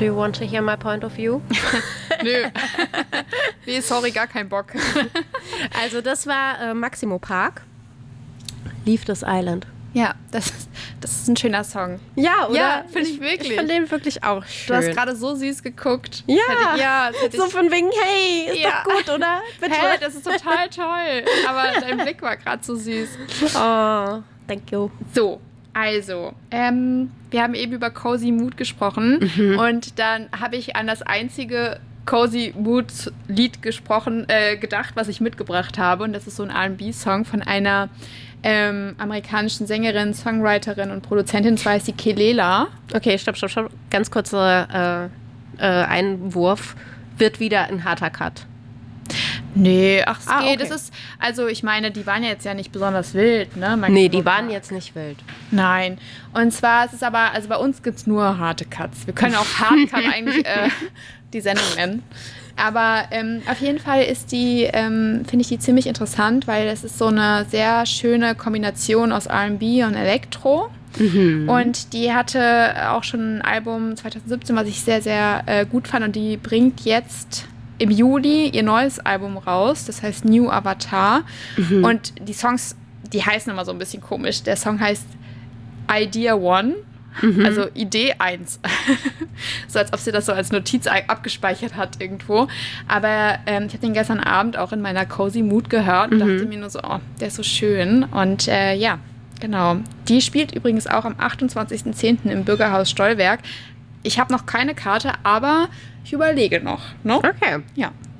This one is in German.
Do you want to hear my point of view? Nö. Nee, sorry, gar kein Bock. Also das war Maximo Park. Leave this Island. Ja, das ist ein schöner Song. Ja, oder? Ja, finde ich wirklich. Ich finde den wirklich auch schön. Du hast gerade so süß geguckt. Ja, so von wegen, hey, ist doch gut, oder? Bitte. Hey, das ist total toll. Aber dein Blick war gerade so süß. Oh, thank you. So, also, wir haben eben über Cozy Mood gesprochen und dann habe ich an das einzige Cozy Mood Lied gedacht, was ich mitgebracht habe, und das ist so ein R&B-Song von einer amerikanischen Sängerin, Songwriterin und Produzentin, zwar ist die Kelela. Okay, stopp. Ganz kurzer Einwurf. Wird wieder ein harter Cut. Nee, ach, es geht. Okay. Das ist, also ich meine, die waren jetzt ja nicht besonders wild, ne? Nee, die waren jetzt nicht wild. Nein. Und zwar ist es aber, also bei uns gibt es nur harte Cuts. Wir können auch Hardcut eigentlich die Sendung nennen. Aber auf jeden Fall ist die, finde ich die ziemlich interessant, weil es ist so eine sehr schöne Kombination aus R&B und Elektro. Und die hatte auch schon ein Album 2017, was ich sehr, sehr gut fand. Und die bringt jetzt im Juli ihr neues Album raus. Das heißt New Avatar. Und die Songs, die heißen immer so ein bisschen komisch. Der Song heißt Idea One. Also Idee 1. So als ob sie das so als Notiz abgespeichert hat irgendwo. Aber ich habe den gestern Abend auch in meiner Cozy Mood gehört und dachte mir nur so, oh, der ist so schön. Und ja, genau. Die spielt übrigens auch am 28.10. im Bürgerhaus Stollwerk. Ich habe noch keine Karte, aber ich überlege noch. Ne? Okay. Ja.